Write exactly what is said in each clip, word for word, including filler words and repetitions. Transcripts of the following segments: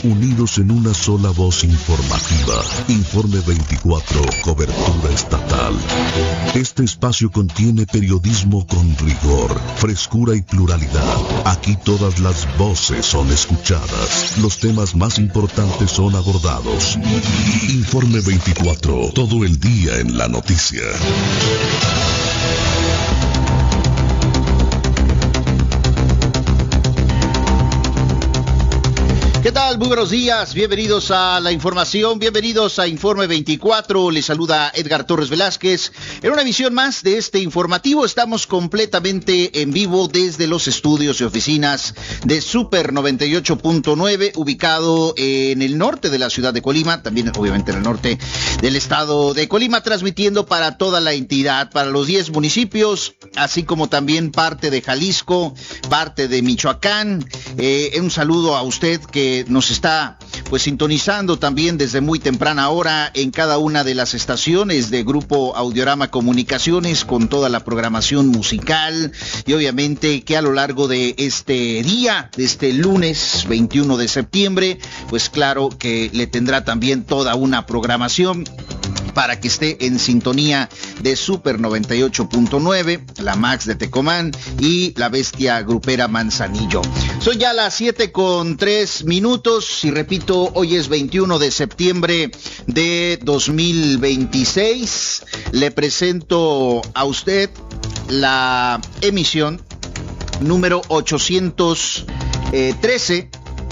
unidos en una sola voz informativa. Informe veinticuatro, cobertura estatal. Este espacio contiene periodismo con rigor, frescura y pluralidad. Aquí todas las voces son escuchadas. Los temas más importantes son abordados. Informe veinticuatro, todo el día en la noticia. ¿Qué tal? Muy buenos días, bienvenidos a la información, bienvenidos a Informe veinticuatro, les saluda Edgar Torres Velázquez. En una emisión más de este informativo, estamos completamente en vivo desde los estudios y oficinas de Super noventa y ocho punto nueve, ubicado en el norte de la ciudad de Colima, también obviamente en el norte del estado de Colima, transmitiendo para toda la entidad, para los diez municipios, así como también parte de Jalisco, parte de Michoacán. Eh, un saludo a usted que nos está pues sintonizando también desde muy temprana hora en cada una de las estaciones de Grupo Audiorama Comunicaciones, con toda la programación musical, y obviamente que a lo largo de este día, de este lunes veintiuno de septiembre, pues claro que le tendrá también toda una programación para que esté en sintonía de Super noventa y ocho punto nueve, la Max de Tecomán y la Bestia Grupera Manzanillo. Son ya las siete con tres minutos y repito, hoy es veintiuno de septiembre de dos mil veintiséis. Le presento a usted la emisión número ochocientos trece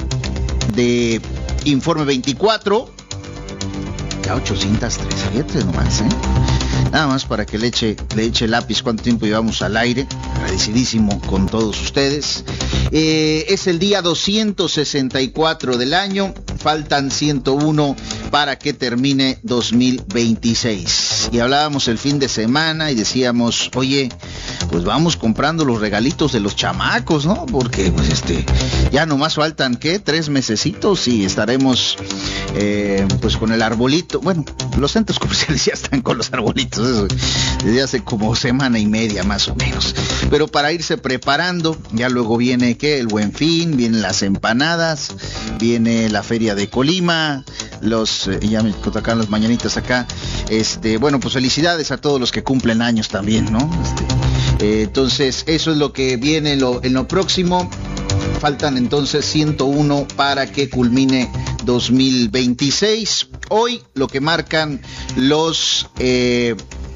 de Informe veinticuatro. Ya ochocientos trece nomás, ¿eh? Nada más para que le eche, le eche lápiz cuánto tiempo llevamos al aire. Agradecidísimo con todos ustedes. Eh, es el día doscientos sesenta y cuatro del año. Faltan ciento uno para que termine dos mil veintiséis. Y hablábamos el fin de semana y decíamos, oye, pues vamos comprando los regalitos de los chamacos, ¿no? Porque pues este, ya nomás faltan, ¿qué? Tres mesecitos y estaremos eh, pues con el arbolito. Bueno, los centros comerciales ya están con los arbolitos, eso, desde hace como semana y media más o menos. Pero para irse preparando, ya luego viene, ¿qué? El Buen Fin, vienen las empanadas, viene la Feria de Colima, los, eh, ya me tocan las mañanitas acá, este, bueno, pues felicidades a todos los que cumplen años también, ¿no? Este, eh, entonces, eso es lo que viene en lo, en lo próximo. Faltan entonces ciento uno para que culmine dos mil veintiséis. Hoy lo que marcan los eh,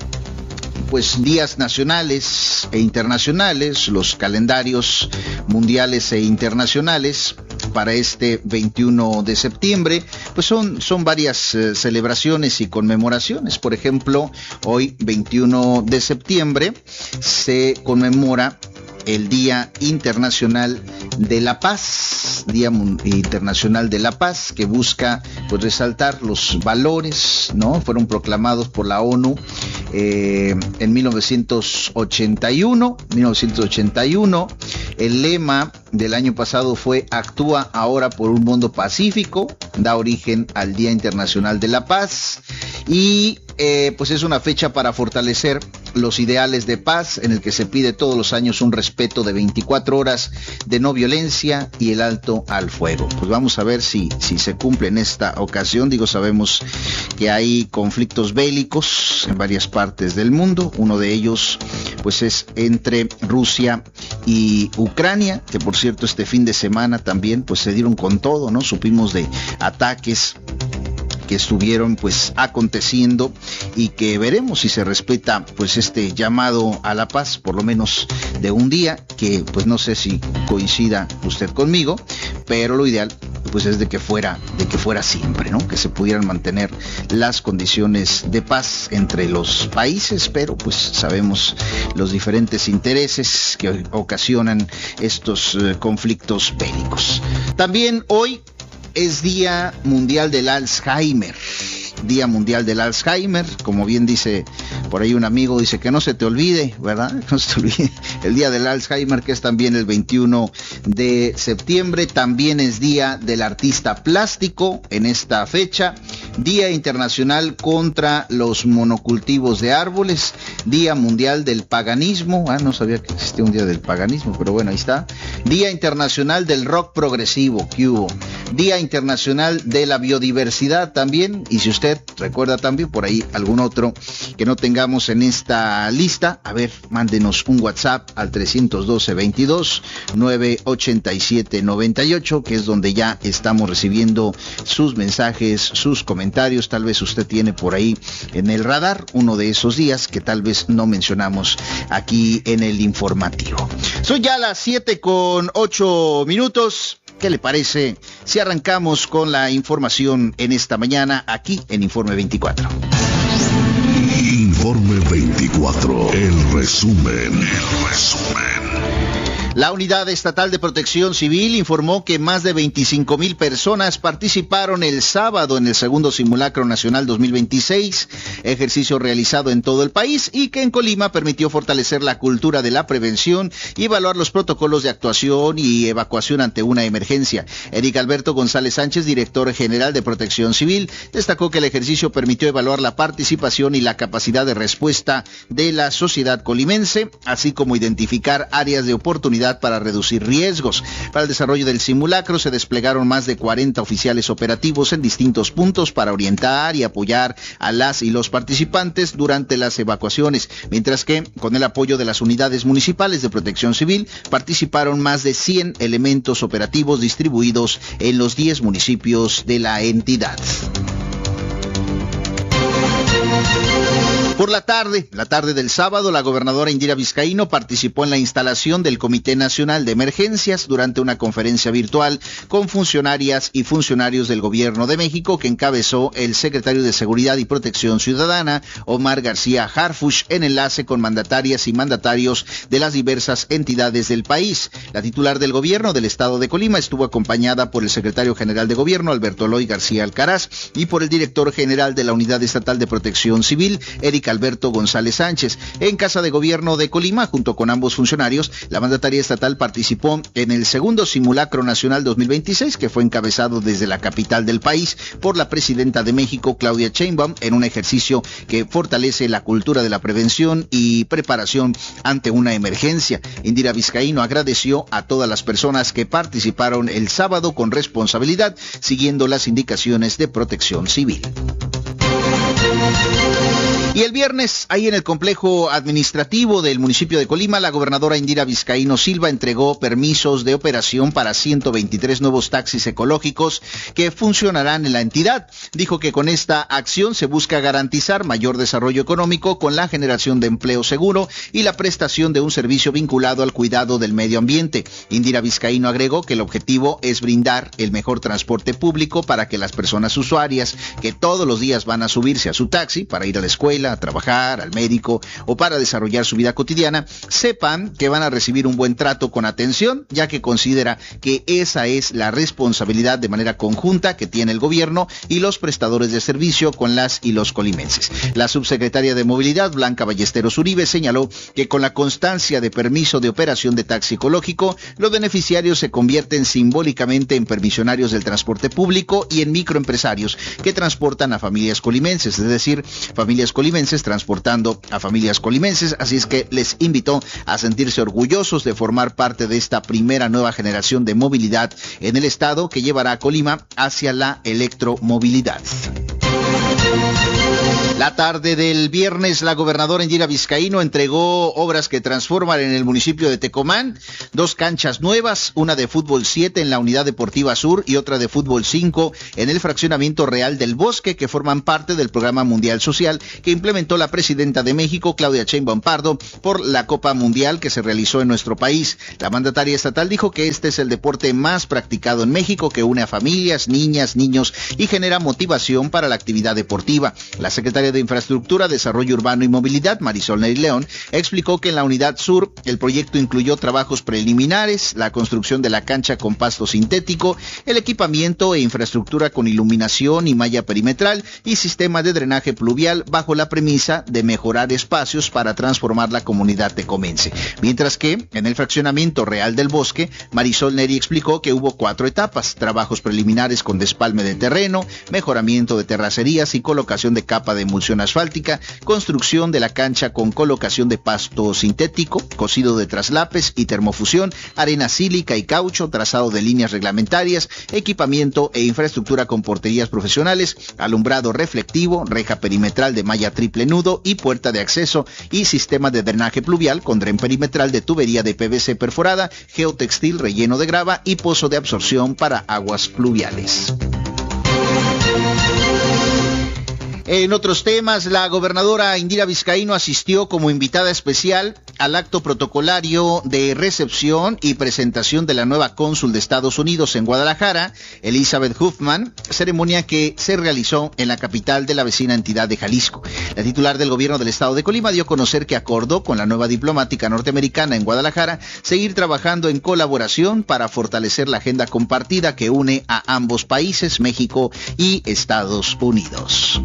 pues días nacionales e internacionales, los calendarios mundiales e internacionales para este veintiuno de septiembre, pues son, son varias eh, celebraciones y conmemoraciones. Por ejemplo, hoy veintiuno de septiembre se conmemora el Día Internacional de la Paz, Día Internacional de la Paz, que busca pues resaltar los valores, ¿no? Fueron proclamados por la ONU eh, en mil novecientos ochenta y uno. El lema del año pasado fue "Actúa ahora por un mundo pacífico", da origen al Día Internacional de la Paz y eh, pues es una fecha para fortalecer los ideales de paz, en el que se pide todos los años un respeto de veinticuatro horas de no violencia y el alto al fuego. Pues vamos a ver si, si se cumple en esta ocasión. Digo, sabemos que hay conflictos bélicos en varias partes del mundo. Uno de ellos pues es entre Rusia y Ucrania, que por cierto este fin de semana también pues se dieron con todo, ¿no? Supimos de ataques que estuvieron pues aconteciendo y que veremos si se respeta pues este llamado a la paz, por lo menos de un día, que pues no sé si coincida usted conmigo, pero lo ideal pues es de que fuera, de que fuera siempre, ¿no? Que se pudieran mantener las condiciones de paz entre los países, pero pues sabemos los diferentes intereses que ocasionan estos uh, conflictos bélicos. También hoy es Día Mundial del Alzheimer. Día Mundial del Alzheimer, como bien dice por ahí un amigo, dice que no se te olvide, ¿verdad? No se te olvide el Día del Alzheimer, que es también el veintiuno de septiembre. También es Día del Artista Plástico en esta fecha. Día Internacional contra los Monocultivos de Árboles. Día Mundial del Paganismo. Ah, no sabía que existía un Día del Paganismo, pero bueno, ahí está. Día Internacional del Rock Progresivo. ¿Qué hubo? Día Internacional de la Biodiversidad también, y si usted recuerda también por ahí algún otro que no tengamos en esta lista, a ver, mándenos un WhatsApp al trescientos doce, veintidós, novecientos ochenta y siete, noventa y ocho, que es donde ya estamos recibiendo sus mensajes, sus comentarios. Tal vez usted tiene por ahí en el radar uno de esos días que tal vez no mencionamos aquí en el informativo. Son ya las siete con ocho minutos. ¿Qué le parece si arrancamos con la información en esta mañana aquí en Informe veinticuatro? Informe veinticuatro, el resumen, el resumen. La Unidad Estatal de Protección Civil informó que más de veinticinco mil personas participaron el sábado en el segundo Simulacro Nacional dos mil veintiséis, ejercicio realizado en todo el país y que en Colima permitió fortalecer la cultura de la prevención y evaluar los protocolos de actuación y evacuación ante una emergencia. Eric Alberto González Sánchez, director general de Protección Civil, destacó que el ejercicio permitió evaluar la participación y la capacidad de respuesta de la sociedad colimense, así como identificar áreas de oportunidad para reducir riesgos. Para el desarrollo del simulacro se desplegaron más de cuarenta oficiales operativos en distintos puntos para orientar y apoyar a las y los participantes durante las evacuaciones, mientras que con el apoyo de las unidades municipales de protección civil participaron más de cien elementos operativos distribuidos en los diez municipios de la entidad. Por la tarde, la tarde del sábado, la gobernadora Indira Vizcaíno participó en la instalación del Comité Nacional de Emergencias durante una conferencia virtual con funcionarias y funcionarios del Gobierno de México que encabezó el secretario de Seguridad y Protección Ciudadana, Omar García Harfuch, en enlace con mandatarias y mandatarios de las diversas entidades del país. La titular del Gobierno del Estado de Colima estuvo acompañada por el secretario general de Gobierno, Alberto Eloy García Alcaraz, y por el director general de la Unidad Estatal de Protección Civil, Eric Alberto González Sánchez. En Casa de Gobierno de Colima, junto con ambos funcionarios, la mandataria estatal participó en el segundo Simulacro Nacional dos mil veintiséis, que fue encabezado desde la capital del país por la presidenta de México, Claudia Sheinbaum, en un ejercicio que fortalece la cultura de la prevención y preparación ante una emergencia. Indira Vizcaíno agradeció a todas las personas que participaron el sábado con responsabilidad, siguiendo las indicaciones de Protección Civil. Y el viernes, ahí en el complejo administrativo del municipio de Colima, la gobernadora Indira Vizcaíno Silva entregó permisos de operación para ciento veintitrés nuevos taxis ecológicos que funcionarán en la entidad. Dijo que con esta acción se busca garantizar mayor desarrollo económico con la generación de empleo seguro y la prestación de un servicio vinculado al cuidado del medio ambiente. Indira Vizcaíno agregó que el objetivo es brindar el mejor transporte público para que las personas usuarias que todos los días van a subirse a su taxi para ir a la escuela, a trabajar, al médico o para desarrollar su vida cotidiana, sepan que van a recibir un buen trato con atención, ya que considera que esa es la responsabilidad de manera conjunta que tiene el gobierno y los prestadores de servicio con las y los colimenses. La subsecretaria de Movilidad, Blanca Ballesteros Uribe, señaló que con la constancia de permiso de operación de taxi ecológico, los beneficiarios se convierten simbólicamente en permisionarios del transporte público y en microempresarios que transportan a familias colimenses, es decir, familias colimenses transportando a familias colimenses, así es que les invitó a sentirse orgullosos de formar parte de esta primera nueva generación de movilidad en el estado que llevará a Colima hacia la electromovilidad. La tarde del viernes, la gobernadora Indira Vizcaíno entregó obras que transforman en el municipio de Tecomán, dos canchas nuevas, una de fútbol siete en la Unidad Deportiva Sur y otra de fútbol cinco en el fraccionamiento Real del Bosque, que forman parte del Programa Mundial Social que implementó la presidenta de México, Claudia Sheinbaum Pardo, por la Copa Mundial que se realizó en nuestro país. La mandataria estatal dijo que este es el deporte más practicado en México, que une a familias, niñas, niños y genera motivación para la actividad deportiva. La secretaria de Infraestructura, Desarrollo Urbano y Movilidad, Marisol Neri León, explicó que en la Unidad Sur el proyecto incluyó trabajos preliminares, la construcción de la cancha con pasto sintético, el equipamiento e infraestructura con iluminación y malla perimetral y sistema de drenaje pluvial bajo la premisa de mejorar espacios para transformar la comunidad tecomense. Mientras que en el fraccionamiento Real del Bosque, Marisol Neri explicó que hubo cuatro etapas: trabajos preliminares con despalme de terreno, mejoramiento de terracerías y colocación de capa de multimedia emulsión asfáltica, construcción de la cancha con colocación de pasto sintético, cocido de traslapes y termofusión, arena sílica y caucho, trazado de líneas reglamentarias, equipamiento e infraestructura con porterías profesionales, alumbrado reflectivo, reja perimetral de malla triple nudo y puerta de acceso y sistema de drenaje pluvial con dren perimetral de tubería de P V C perforada, geotextil relleno de grava y pozo de absorción para aguas pluviales. En otros temas, la gobernadora Indira Vizcaíno asistió como invitada especial al acto protocolario de recepción y presentación de la nueva cónsul de Estados Unidos en Guadalajara, Elizabeth Huffman, ceremonia que se realizó en la capital de la vecina entidad de Jalisco. La titular del gobierno del estado de Colima dio a conocer que acordó con la nueva diplomática norteamericana en Guadalajara seguir trabajando en colaboración para fortalecer la agenda compartida que une a ambos países, México y Estados Unidos.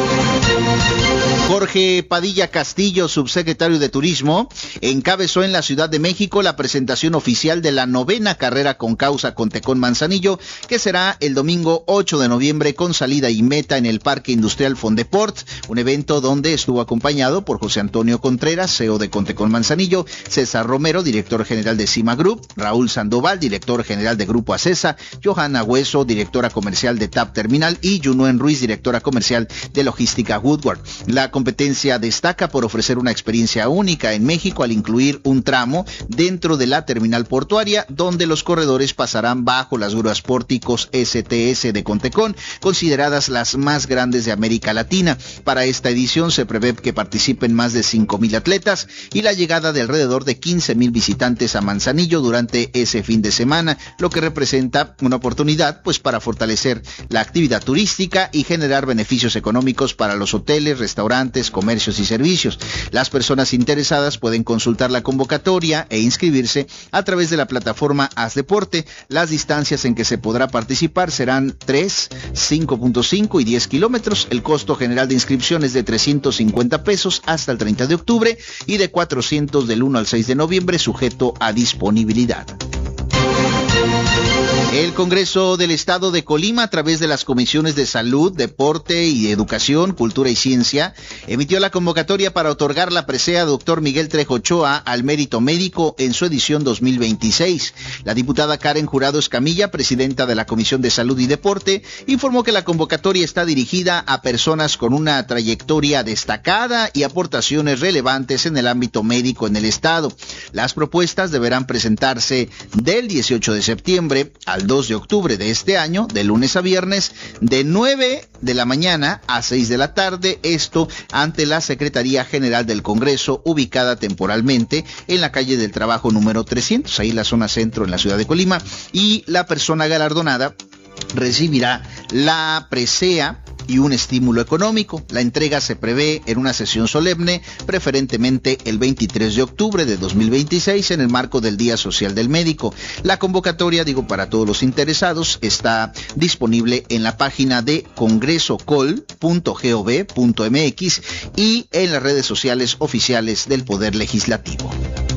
Jorge Padilla Castillo, subsecretario de Turismo, encabezó en la Ciudad de México la presentación oficial de la novena carrera con causa Contecón Manzanillo, que será el domingo ocho de noviembre con salida y meta en el Parque Industrial Fondeport, un evento donde estuvo acompañado por José Antonio Contreras, C E O de Contecón Manzanillo, César Romero, director general de Cima Group, Raúl Sandoval, director general de Grupo Acesa, Johanna Hueso, directora comercial de T A P Terminal y Yunuen Ruiz, directora comercial de Logística Woodward. La competencia destaca por ofrecer una experiencia única en México al incluir un tramo dentro de la terminal portuaria donde los corredores pasarán bajo las grúas pórticos S T S de Contecón, consideradas las más grandes de América Latina. Para esta edición se prevé que participen más de cinco mil atletas y la llegada de alrededor de quince mil visitantes a Manzanillo durante ese fin de semana, lo que representa una oportunidad pues para fortalecer la actividad turística y generar beneficios económicos para los hoteles, restaurantes, comercios y servicios. Las personas interesadas pueden consultar la convocatoria e inscribirse a través de la plataforma Haz Deporte. Las distancias en que se podrá participar serán tres, cinco punto cinco y diez kilómetros. El costo general de inscripción es de trescientos cincuenta pesos hasta el treinta de octubre y de cuatrocientos del uno al seis de noviembre, sujeto a disponibilidad. El Congreso del Estado de Colima, a través de las comisiones de Salud, Deporte y Educación, Cultura y Ciencia, emitió la convocatoria para otorgar la presea doctor Miguel Trejo Ochoa al mérito médico en su edición dos mil veintiséis. La diputada Karen Jurado Escamilla, presidenta de la Comisión de Salud y Deporte, informó que la convocatoria está dirigida a personas con una trayectoria destacada y aportaciones relevantes en el ámbito médico en el Estado. Las propuestas deberán presentarse del dieciocho de septiembre al dos de octubre de este año, de lunes a viernes, de nueve de la mañana a seis de la tarde, esto ante la Secretaría General del Congreso, ubicada temporalmente en la calle del Trabajo número trescientos, ahí la zona centro en la ciudad de Colima, y la persona galardonada recibirá la presea y un estímulo económico. La entrega se prevé en una sesión solemne, preferentemente el veintitrés de octubre de dos mil veintiséis, en el marco del Día Social del Médico. La convocatoria, digo, para todos los interesados, está disponible en la página de congresocol punto gov punto mx y en las redes sociales oficiales del Poder Legislativo.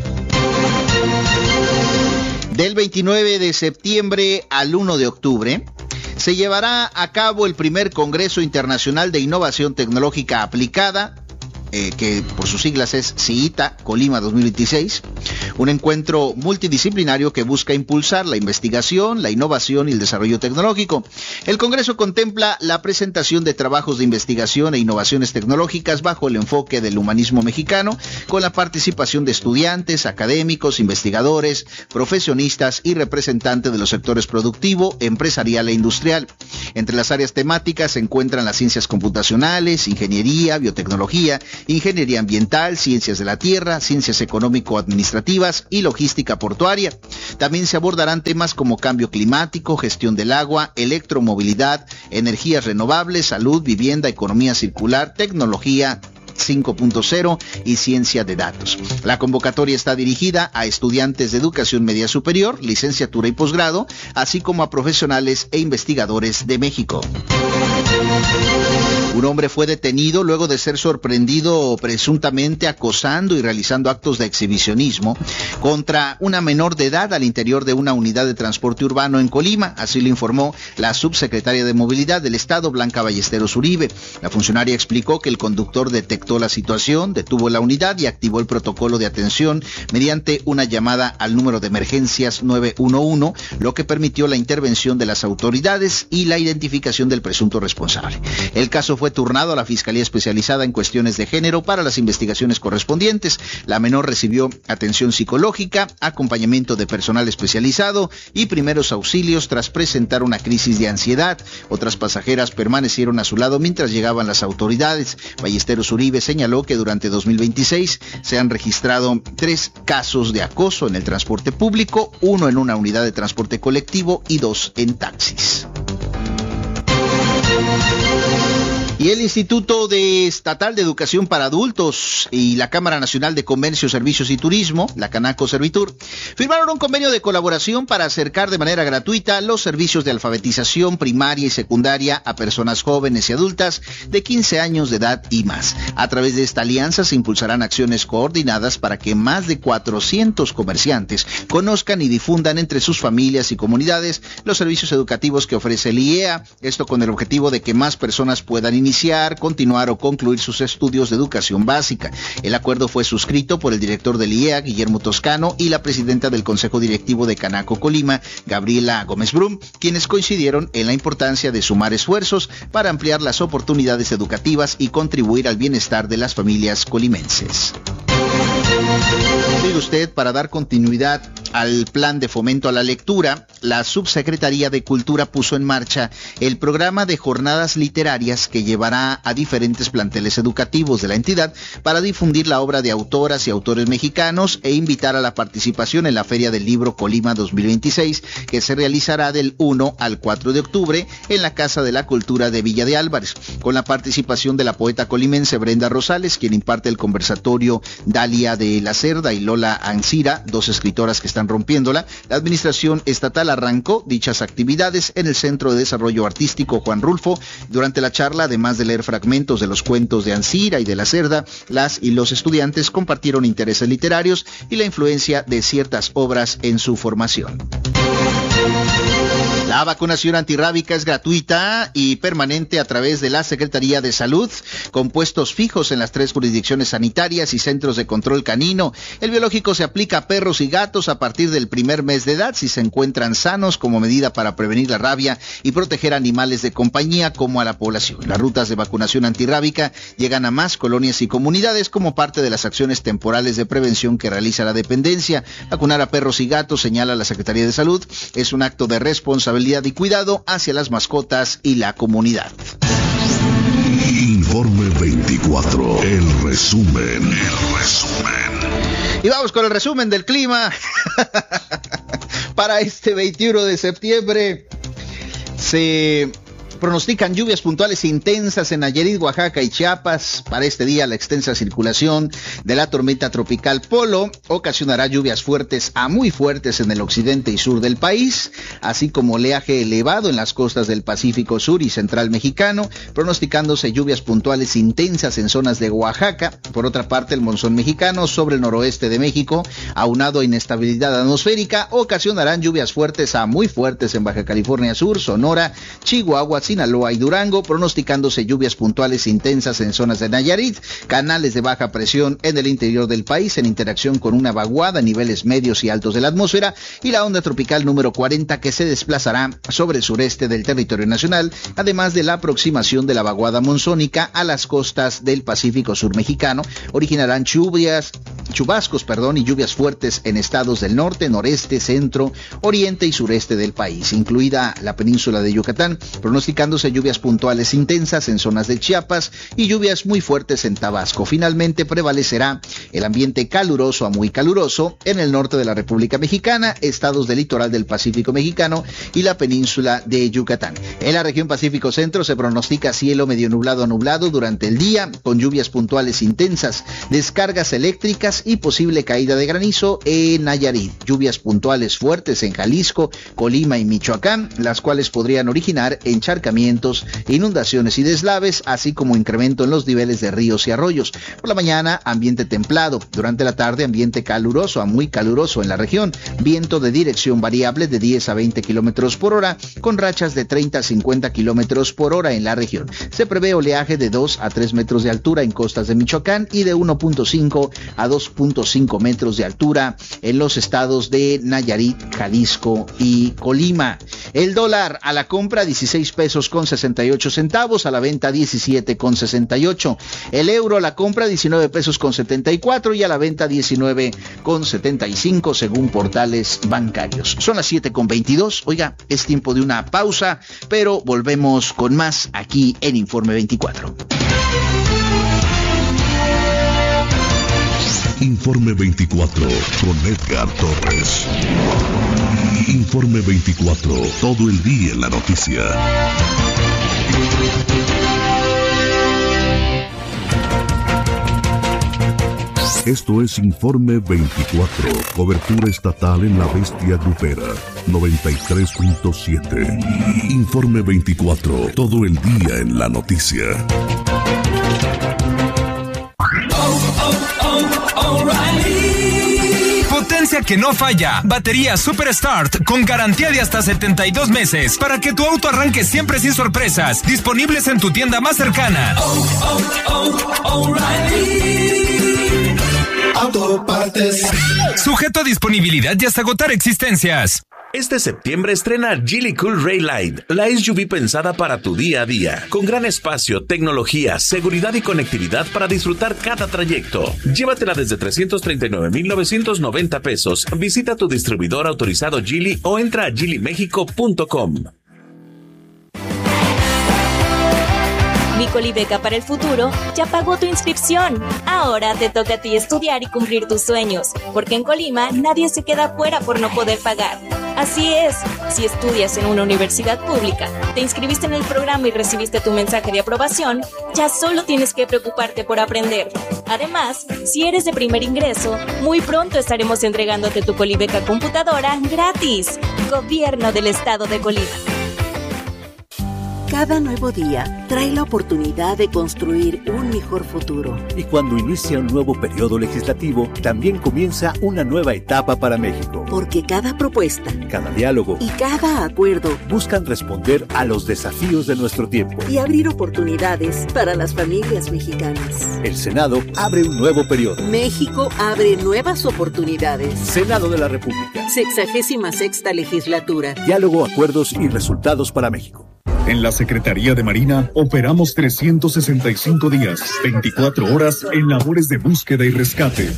Del veintinueve de septiembre al uno de octubre, se llevará a cabo el primer Congreso Internacional de Innovación Tecnológica Aplicada, eh, que por sus siglas es CIITA Colima dos mil veintiséis, un encuentro multidisciplinario que busca impulsar la investigación, la innovación y el desarrollo tecnológico. El Congreso contempla la presentación de trabajos de investigación e innovaciones tecnológicas bajo el enfoque del humanismo mexicano, con la participación de estudiantes, académicos, investigadores, profesionistas y representantes de los sectores productivo, empresarial e industrial. Entre las áreas temáticas se encuentran las ciencias computacionales, ingeniería, biotecnología, ingeniería ambiental, ciencias de la tierra, ciencias económico-administrativas y logística portuaria. También se abordarán temas como cambio climático, gestión del agua, electromovilidad, energías renovables, salud, vivienda, economía circular, tecnología cinco punto cero y ciencia de datos. La convocatoria está dirigida a estudiantes de educación media superior, licenciatura y posgrado, así como a profesionales e investigadores de México. Un hombre fue detenido luego de ser sorprendido presuntamente acosando y realizando actos de exhibicionismo contra una menor de edad al interior de una unidad de transporte urbano en Colima. Así lo informó la subsecretaria de Movilidad del Estado, Blanca Ballesteros Uribe. La funcionaria explicó que el conductor detectó la situación, detuvo la unidad y activó el protocolo de atención mediante una llamada al número de emergencias nueve uno uno, lo que permitió la intervención de las autoridades y la identificación del presunto responsable. El caso fue turnado a la Fiscalía Especializada en Cuestiones de Género para las investigaciones correspondientes. La menor recibió atención psicológica, acompañamiento de personal especializado y primeros auxilios tras presentar una crisis de ansiedad. Otras pasajeras permanecieron a su lado mientras llegaban las autoridades. Ballesteros Uribe señaló que durante dos mil veintiséis se han registrado tres casos de acoso en el transporte público, uno en una unidad de transporte colectivo y dos en taxis. Y el Instituto de Estatal de Educación para Adultos y la Cámara Nacional de Comercio, Servicios y Turismo, la Canaco Servitur, firmaron un convenio de colaboración para acercar de manera gratuita los servicios de alfabetización primaria y secundaria a personas jóvenes y adultas de quince años de edad y más. A través de esta alianza se impulsarán acciones coordinadas para que más de cuatrocientos comerciantes conozcan y difundan entre sus familias y comunidades los servicios educativos que ofrece el I E A, esto con el objetivo de que más personas puedan iniciar iniciar, continuar o concluir sus estudios de educación básica. El acuerdo fue suscrito por el director del I E A, Guillermo Toscano, y la presidenta del Consejo Directivo de Canaco Colima, Gabriela Gómez Brum, quienes coincidieron en la importancia de sumar esfuerzos para ampliar las oportunidades educativas y contribuir al bienestar de las familias colimenses. Sigue usted, para dar continuidad al plan de fomento a la lectura, la Subsecretaría de Cultura puso en marcha el programa de jornadas literarias que llevará a diferentes planteles educativos de la entidad para difundir la obra de autoras y autores mexicanos e invitar a la participación en la Feria del Libro Colima dos mil veintiséis, que se realizará del uno al cuatro de octubre en la Casa de la Cultura de Villa de Álvarez, con la participación de la poeta colimense Brenda Rosales, quien imparte el conversatorio Dalia de la Cerda y Lola Ancira, dos escritoras que están rompiéndola. La administración estatal arrancó dichas actividades en el Centro de Desarrollo Artístico Juan Rulfo. Durante la charla, además de leer fragmentos de los cuentos de Ancira y de la Cerda, las y los estudiantes compartieron intereses literarios y la influencia de ciertas obras en su formación. La vacunación antirrábica es gratuita y permanente a través de la Secretaría de Salud, con puestos fijos en las tres jurisdicciones sanitarias y centros de control canino. El biológico se aplica a perros y gatos a partir del primer mes de edad si se encuentran sanos, como medida para prevenir la rabia y proteger animales de compañía como a la población. Las rutas de vacunación antirrábica llegan a más colonias y comunidades como parte de las acciones temporales de prevención que realiza la dependencia. Vacunar a perros y gatos, señala la Secretaría de Salud, es un acto de responsabilidad y cuidado hacia las mascotas y la comunidad. Informe veinticuatro, el resumen, el resumen. Y vamos con el resumen del clima. Para este veintiuno de septiembre se pronostican lluvias puntuales intensas en Nayarit, Oaxaca y Chiapas. Para este día, la extensa circulación de la tormenta tropical Polo ocasionará lluvias fuertes a muy fuertes en el occidente y sur del país, así como oleaje elevado en las costas del Pacífico Sur y Central mexicano, pronosticándose lluvias puntuales intensas en zonas de Oaxaca. Por otra parte, el monzón mexicano sobre el noroeste de México, aunado a inestabilidad atmosférica, ocasionarán lluvias fuertes a muy fuertes en Baja California Sur, Sonora, Chihuahua, Sinaloa y Durango, pronosticándose lluvias puntuales intensas en zonas de Nayarit, canales de baja presión en el interior del país en interacción con una vaguada a niveles medios y altos de la atmósfera y la onda tropical número cuarenta que se desplazará sobre el sureste del territorio nacional, además de la aproximación de la vaguada monzónica a las costas del Pacífico Sur mexicano, originarán lluvias, chubascos, perdón, y lluvias fuertes en estados del norte, noreste, centro, oriente y sureste del país, incluida la península de Yucatán, pronosticándose lluvias puntuales intensas en zonas de Chiapas y lluvias muy fuertes en Tabasco. Finalmente prevalecerá el ambiente caluroso a muy caluroso en el norte de la República Mexicana, estados del litoral del Pacífico mexicano y la península de Yucatán. En la región Pacífico Centro se pronostica cielo medio nublado a nublado durante el día, con lluvias puntuales intensas, descargas eléctricas lluvias y posible caída de granizo en Nayarit. Lluvias puntuales fuertes en Jalisco, Colima y Michoacán, las cuales podrían originar encharcamientos, inundaciones y deslaves, así como incremento en los niveles de ríos y arroyos. Por la mañana, ambiente templado. Durante la tarde, ambiente caluroso a muy caluroso en la región. Viento de dirección variable de diez a veinte kilómetros por hora, con rachas de treinta a cincuenta kilómetros por hora en la región. Se prevé oleaje de dos a tres metros de altura en costas de Michoacán y de uno punto cinco a dos punto cinco metros de altura en los estados de Nayarit, Jalisco y Colima. El dólar a la compra dieciséis pesos con sesenta y ocho centavos, a la venta diecisiete con sesenta y ocho. El euro a la compra diecinueve pesos con setenta y cuatro y a la venta diecinueve con setenta y cinco según portales bancarios. Son las siete con veintidós. Oiga, es tiempo de una pausa, pero volvemos con más aquí en Informe veinticuatro. Informe veinticuatro con Edgar Torres. Informe veinticuatro, todo el día en la noticia. Esto es Informe veinticuatro, cobertura estatal en la bestia grupera, noventa y tres punto siete. Informe veinticuatro, todo el día en la noticia. Potencia que no falla. Batería Super Start con garantía de hasta setenta y dos meses para que tu auto arranque siempre sin sorpresas. Disponibles en tu tienda más cercana. Oh, oh, oh, O'Reilly Autopartes. Sujeto a disponibilidad y hasta agotar existencias. Este septiembre estrena Geely Cool Raylight, la S U V pensada para tu día a día, con gran espacio, tecnología, seguridad y conectividad para disfrutar cada trayecto. Llévatela desde trescientos treinta y nueve mil novecientos noventa pesos. Visita tu distribuidor autorizado Geely o entra a geely mexico punto com. Mi Colibeca para el futuro ya pagó tu inscripción. Ahora te toca a ti estudiar y cumplir tus sueños, porque en Colima nadie se queda fuera por no poder pagar. Así es, si estudias en una universidad pública, te inscribiste en el programa y recibiste tu mensaje de aprobación, ya solo tienes que preocuparte por aprender. Además, si eres de primer ingreso, muy pronto estaremos entregándote tu Colibeca computadora gratis. Gobierno del Estado de Colima. Cada nuevo día trae la oportunidad de construir un mejor futuro. Y cuando inicia un nuevo periodo legislativo, también comienza una nueva etapa para México. Porque cada propuesta, cada diálogo y cada acuerdo buscan responder a los desafíos de nuestro tiempo y abrir oportunidades para las familias mexicanas. El Senado abre un nuevo periodo. México abre nuevas oportunidades. Senado de la República. Sexagésima sexta legislatura. Diálogo, acuerdos y resultados para México. En la Secretaría de Marina operamos trescientos sesenta y cinco días, veinticuatro horas en labores de búsqueda y rescate.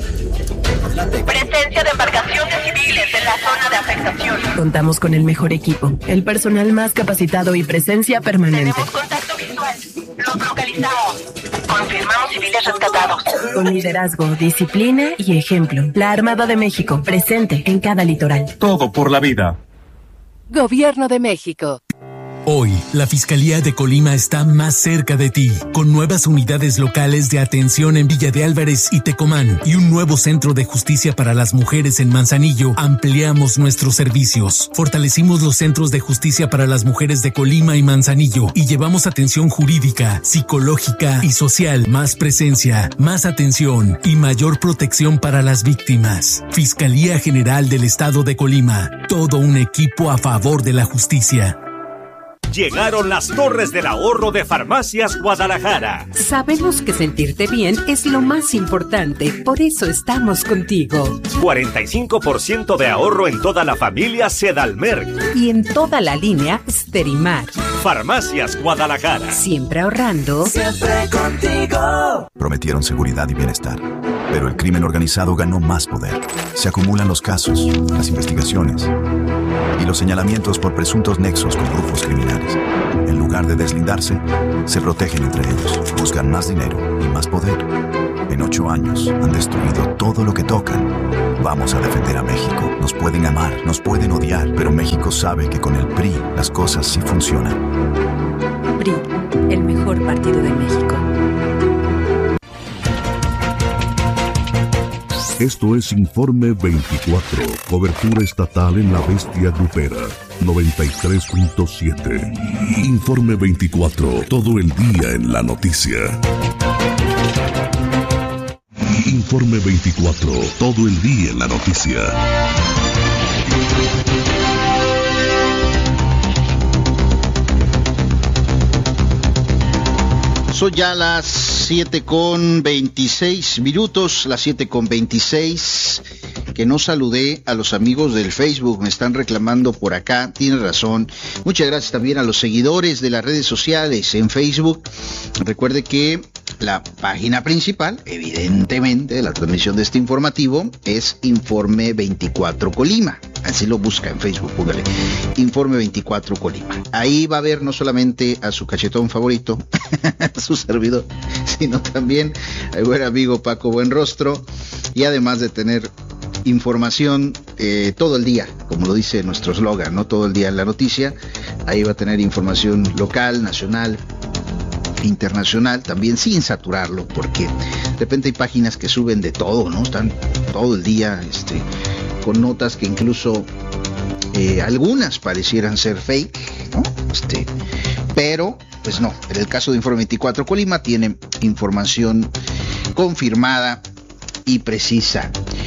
Presencia de embarcaciones civiles en la zona de afectación. Contamos con el mejor equipo, el personal más capacitado y presencia permanente. Tenemos contacto visual. Los localizamos. Confirmamos civiles rescatados. Con liderazgo, disciplina y ejemplo. La Armada de México, presente en cada litoral. Todo por la vida. Gobierno de México. Hoy, la Fiscalía de Colima está más cerca de ti, con nuevas unidades locales de atención en Villa de Álvarez y Tecomán y un nuevo centro de justicia para las mujeres en Manzanillo. Ampliamos nuestros servicios, fortalecimos los centros de justicia para las mujeres de Colima y Manzanillo y llevamos atención jurídica, psicológica y social, más presencia, más atención y mayor protección para las víctimas. Fiscalía General del Estado de Colima, todo un equipo a favor de la justicia. Llegaron las Torres del Ahorro de Farmacias Guadalajara. Sabemos que sentirte bien es lo más importante, por eso estamos contigo. cuarenta y cinco por ciento de ahorro en toda la familia Sedalmerc. Y en toda la línea Sterimac. Farmacias Guadalajara. Siempre ahorrando. Siempre contigo. Prometieron seguridad y bienestar, pero el crimen organizado ganó más poder. Se acumulan los casos, las investigaciones y los señalamientos por presuntos nexos con grupos criminales. En lugar de deslindarse, se protegen entre ellos, buscan más dinero y más poder. En ocho años han destruido todo lo que tocan. Vamos a defender a México. Nos pueden amar, nos pueden odiar, pero México sabe que con el P R I las cosas sí funcionan. P R I, el mejor partido de México. Esto es Informe veinticuatro, cobertura estatal en la bestia grupera, noventa y tres punto siete. Informe veinticuatro, todo el día en la noticia. Informe veinticuatro, todo el día en la noticia. Son ya las siete con veintiséis minutos, las siete con veintiséis. Que no saludé a los amigos del Facebook, me están reclamando por acá, tiene razón. Muchas gracias también a los seguidores de las redes sociales en Facebook. Recuerde que la página principal, evidentemente, de la transmisión de este informativo es Informe veinticuatro Colima. Así lo busca en Facebook, póngale Informe veinticuatro Colima. Ahí va a ver no solamente a su cachetón favorito, a su servidor, sino también al buen amigo Paco Buenrostro, y además de tener información eh, todo el día, como lo dice nuestro eslogan, ¿no? Todo el día en la noticia. Ahí va a tener información local, nacional, internacional, también sin saturarlo, porque de repente hay páginas que suben de todo, ¿no? Están todo el día este, con notas que incluso eh, algunas parecieran ser fake, ¿no? Este, pero, pues no, en el caso de Informe veinticuatro Colima tiene información confirmada y precisa.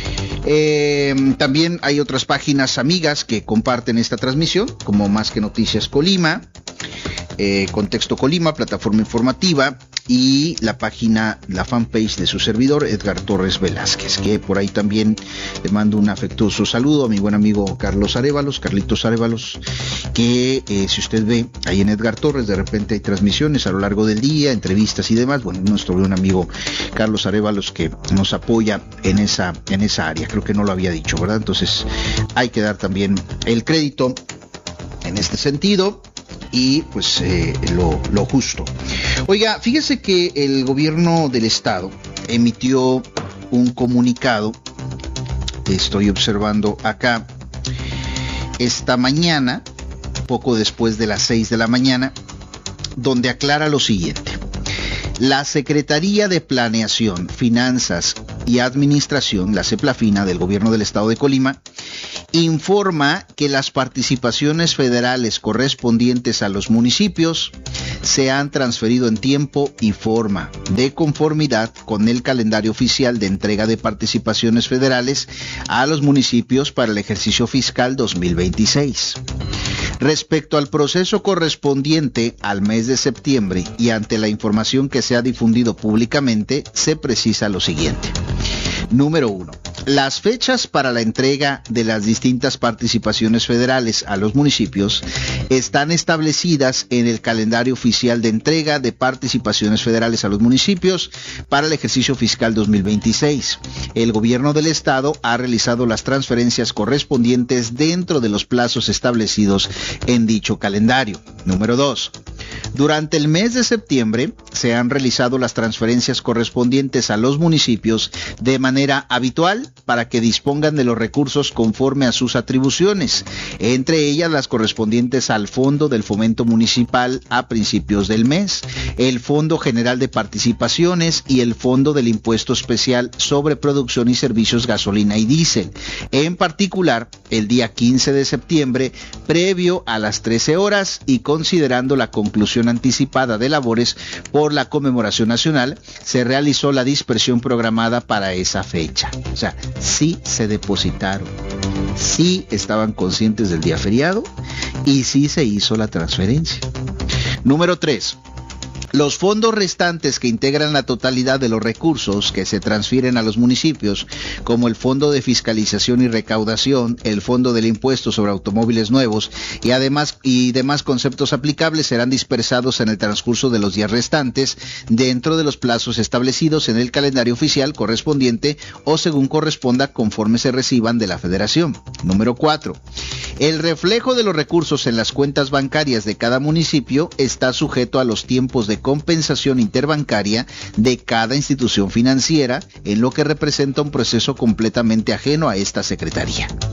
Eh, también hay otras páginas amigas que comparten esta transmisión, como Más que Noticias Colima, eh, Contexto Colima, Plataforma Informativa, y la página, la fanpage de su servidor, Edgar Torres Velázquez, que por ahí también le mando un afectuoso saludo a mi buen amigo Carlos Arévalos, Carlitos Arévalos, que eh, si usted ve ahí en Edgar Torres, de repente hay transmisiones a lo largo del día, entrevistas y demás. Bueno, nuestro buen amigo Carlos Arévalos que nos apoya en esa, en esa área, creo que no lo había dicho, ¿verdad? Entonces hay que dar también el crédito en este sentido y pues eh, lo, lo justo. Oiga, fíjese que el gobierno del estado emitió un comunicado, que estoy observando acá, esta mañana, poco después de las seis de la mañana, donde aclara lo siguiente. La Secretaría de Planeación, Finanzas y Administración, la CEPLAFINA del Gobierno del Estado de Colima, informa que las participaciones federales correspondientes a los municipios se han transferido en tiempo y forma, de conformidad con el calendario oficial de entrega de participaciones federales a los municipios para el ejercicio fiscal dos mil veintiséis. Respecto al proceso correspondiente al mes de septiembre y ante la información que se ha difundido públicamente, se precisa lo siguiente. Número uno. Las fechas para la entrega de las distintas participaciones federales a los municipios están establecidas en el calendario oficial de entrega de participaciones federales a los municipios para el ejercicio fiscal dos mil veintiséis. El gobierno del estado ha realizado las transferencias correspondientes dentro de los plazos establecidos en dicho calendario. Número dos. Durante el mes de septiembre se han realizado las transferencias correspondientes a los municipios de manera habitual para que dispongan de los recursos conforme a sus atribuciones, entre ellas las correspondientes al Fondo del Fomento Municipal a principios del mes, el Fondo General de Participaciones y el Fondo del Impuesto Especial sobre Producción y Servicios Gasolina y Diésel. En particular, el día quince de septiembre, previo a las trece horas y considerando la conclusión anticipada de labores por la conmemoración nacional, se realizó la dispersión programada para esa fecha. O sea, sí se depositaron, sí estaban conscientes del día feriado y sí se hizo la transferencia. Número tres. Los fondos restantes que integran la totalidad de los recursos que se transfieren a los municipios, como el Fondo de Fiscalización y Recaudación, el Fondo del Impuesto sobre Automóviles Nuevos y además y demás conceptos aplicables, serán dispersados en el transcurso de los días restantes dentro de los plazos establecidos en el calendario oficial correspondiente o según corresponda conforme se reciban de la Federación. Número cuatro. El reflejo de los recursos en las cuentas bancarias de cada municipio está sujeto a los tiempos de compensación interbancaria de cada institución financiera, en lo que representa un proceso completamente ajeno a esta Secretaría.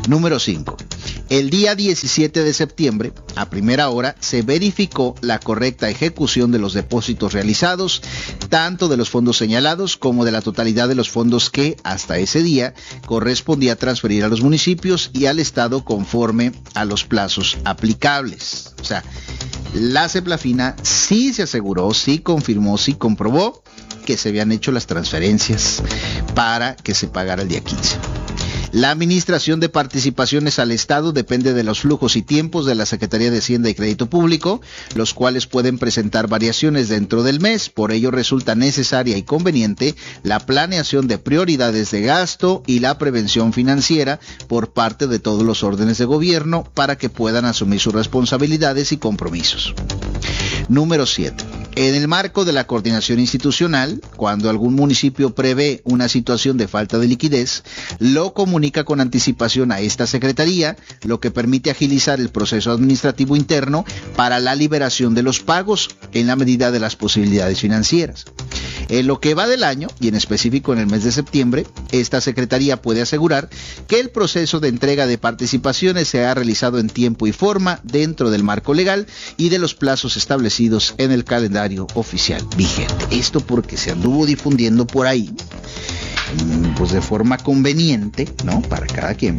Número cinco. El día diecisiete de septiembre, a primera hora, se verificó la correcta ejecución de los depósitos realizados, tanto de los fondos señalados como de la totalidad de los fondos que, hasta ese día, correspondía transferir a los municipios y al Estado conforme a los plazos aplicables. O sea, la Ceplafina sí se aseguró, sí confirmó, sí comprobó que se habían hecho las transferencias para que se pagara el día quince. La administración de participaciones al Estado depende de los flujos y tiempos de la Secretaría de Hacienda y Crédito Público, los cuales pueden presentar variaciones dentro del mes. Por ello resulta necesaria y conveniente la planeación de prioridades de gasto y la prevención financiera por parte de todos los órdenes de gobierno para que puedan asumir sus responsabilidades y compromisos. Número siete. En el marco de la coordinación institucional, cuando algún municipio prevé una situación de falta de liquidez, lo comunica con anticipación a esta secretaría, lo que permite agilizar el proceso administrativo interno para la liberación de los pagos en la medida de las posibilidades financieras. En lo que va del año, y en específico en el mes de septiembre, esta secretaría puede asegurar que el proceso de entrega de participaciones se ha realizado en tiempo y forma dentro del marco legal y de los plazos establecidos en el calendario oficial vigente. Esto porque se anduvo difundiendo por ahí, pues de forma conveniente, ¿no? Para cada quien,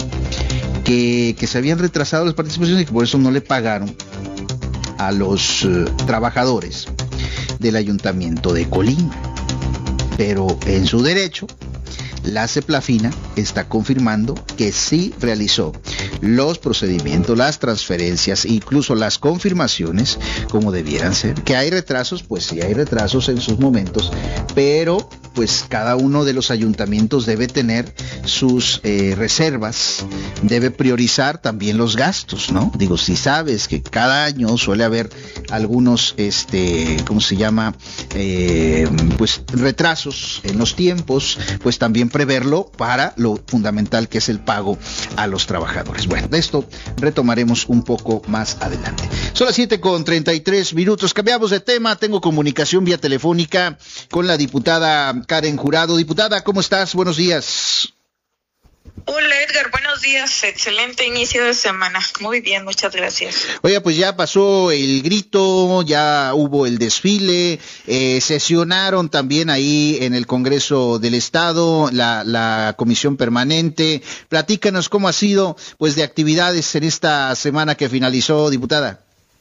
que, que se habían retrasado las participaciones y que por eso no le pagaron a los uh, trabajadores del Ayuntamiento de Colima. Pero en su derecho, la Ceplafina está confirmando que sí realizó los procedimientos, las transferencias, incluso las confirmaciones como debieran ser. Que hay retrasos, pues sí hay retrasos en sus momentos, pero pues cada uno de los ayuntamientos debe tener sus eh, reservas, debe priorizar también los gastos, ¿no? Digo, si sabes que cada año suele haber algunos, este, ¿cómo se llama? Eh, pues retrasos en los tiempos, pues también preverlo para lo fundamental que es el pago a los trabajadores. Bueno, de esto retomaremos un poco más adelante. Son las siete con treinta y tres minutos. Cambiamos de tema. Tengo comunicación vía telefónica con la diputada Karen Jurado. Diputada, ¿cómo estás? Buenos días. Hola Edgar, buenos días, excelente inicio de semana, muy bien, muchas gracias. Oiga, pues ya pasó el grito, ya hubo el desfile, eh, sesionaron también ahí en el Congreso del Estado, la, la Comisión Permanente. Platícanos cómo ha sido, pues, de actividades en esta semana que finalizó, diputada.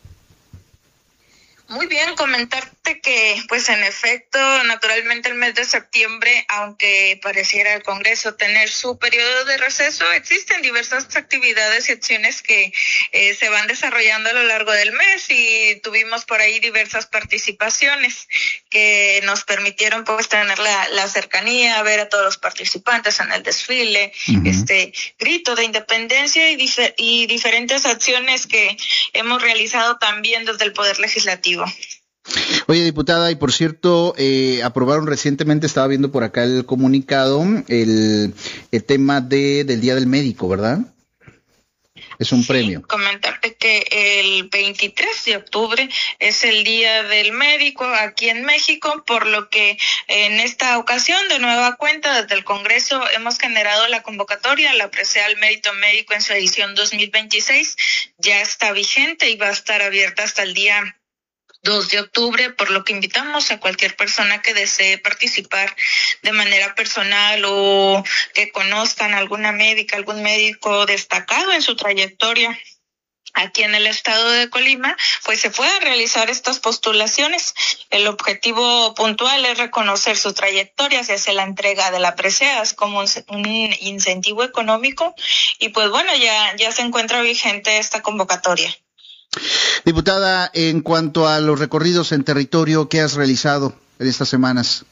Muy bien, comentarte que, pues en efecto, naturalmente el mes de septiembre, aunque pareciera el Congreso tener su periodo de receso, existen diversas actividades y acciones que eh, se van desarrollando a lo largo del mes y tuvimos por ahí diversas participaciones que nos permitieron pues tener la, la cercanía, ver a todos los participantes en el desfile, uh-huh. este grito de independencia y, difer- y diferentes acciones que hemos realizado también desde el Poder Legislativo. Oye, diputada, y por cierto, eh, aprobaron recientemente, estaba viendo por acá el comunicado, el, el tema de del Día del Médico, ¿verdad? Es un sí, premio. Comentarte que el veintitrés de octubre es el Día del Médico aquí en México, por lo que en esta ocasión, de nueva cuenta, desde el Congreso hemos generado la convocatoria, la presea al Mérito Médico en su edición dos mil veintiséis, ya está vigente y va a estar abierta hasta el día dos de octubre, por lo que invitamos a cualquier persona que desee participar de manera personal o que conozcan alguna médica, algún médico destacado en su trayectoria aquí en el estado de Colima, pues se puedan realizar estas postulaciones. El objetivo puntual es reconocer su trayectoria, se hace la entrega de la presea como un, un incentivo económico y pues bueno, ya, ya se encuentra vigente esta convocatoria. Diputada, en cuanto a los recorridos en territorio, ¿qué has realizado en estas semanas?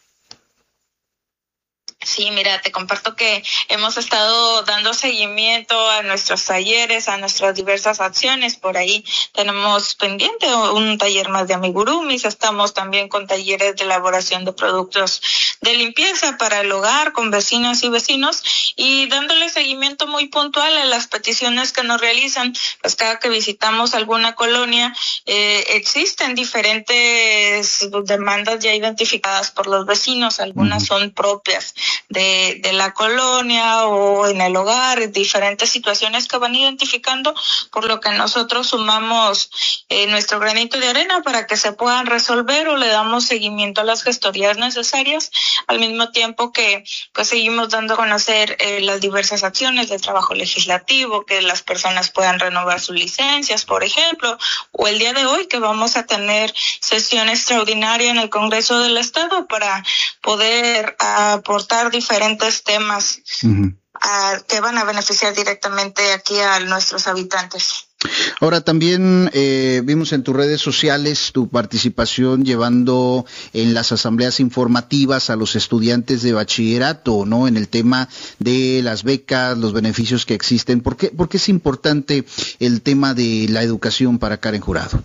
Sí, mira, te comparto que hemos estado dando seguimiento a nuestros talleres, a nuestras diversas acciones. Por ahí tenemos pendiente un taller más de amigurumis, estamos también con talleres de elaboración de productos de limpieza para el hogar con vecinas y vecinos y dándole seguimiento muy puntual a las peticiones que nos realizan. Pues cada que visitamos alguna colonia eh, existen diferentes demandas ya identificadas por los vecinos, algunas son propias de, de la colonia o en el hogar, diferentes situaciones que van identificando, por lo que nosotros sumamos eh, nuestro granito de arena para que se puedan resolver o le damos seguimiento a las gestorías necesarias, al mismo tiempo que pues seguimos dando a conocer eh, las diversas acciones de trabajo legislativo, que las personas puedan renovar sus licencias, por ejemplo, o el día de hoy que vamos a tener sesión extraordinaria en el Congreso del Estado para poder aportar diferentes temas uh-huh. a, que van a beneficiar directamente aquí a nuestros habitantes. Ahora también eh, vimos en tus redes sociales tu participación llevando en las asambleas informativas a los estudiantes de bachillerato, ¿no? En el tema de las becas, los beneficios que existen. ¿Por qué, por qué es importante el tema de la educación para Karen Jurado?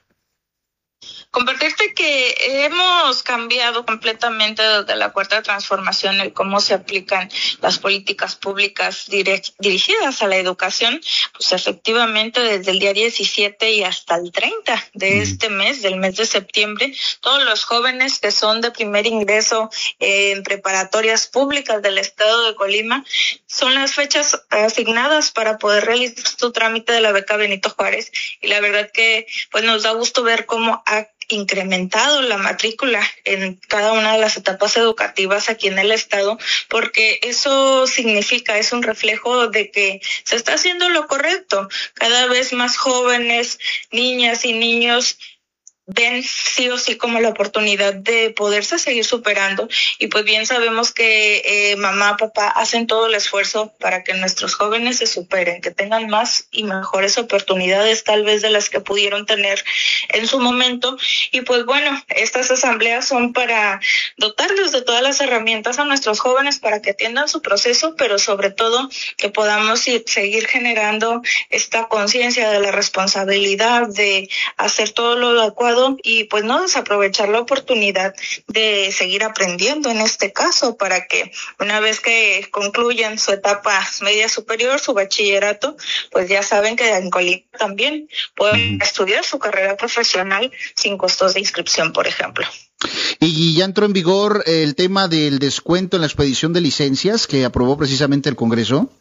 Compartirte que hemos cambiado completamente desde la Cuarta Transformación el cómo se aplican las políticas públicas direct, dirigidas a la educación, pues efectivamente desde el día diecisiete y hasta el treinta de este mes, del mes de septiembre, todos los jóvenes que son de primer ingreso eh, en preparatorias públicas del estado de Colima, son las fechas asignadas para poder realizar su trámite de la beca Benito Juárez, y la verdad que pues nos da gusto ver cómo ha incrementado la matrícula en cada una de las etapas educativas aquí en el estado, porque eso significa, es un reflejo de que se está haciendo lo correcto. Cada vez más jóvenes, niñas y niños ven sí o sí como la oportunidad de poderse seguir superando, y pues bien sabemos que eh, mamá, papá hacen todo el esfuerzo para que nuestros jóvenes se superen, que tengan más y mejores oportunidades tal vez de las que pudieron tener en su momento. Y pues bueno, estas asambleas son para dotarles de todas las herramientas a nuestros jóvenes para que atiendan su proceso, pero sobre todo que podamos ir, seguir generando esta conciencia de la responsabilidad de hacer todo lo adecuado y pues no desaprovechar la oportunidad de seguir aprendiendo en este caso, para que una vez que concluyan su etapa media superior, su bachillerato, pues ya saben que en Colima también pueden uh-huh. estudiar su carrera profesional sin costos de inscripción, por ejemplo. Y ya entró en vigor el tema del descuento en la expedición de licencias que aprobó precisamente el Congreso.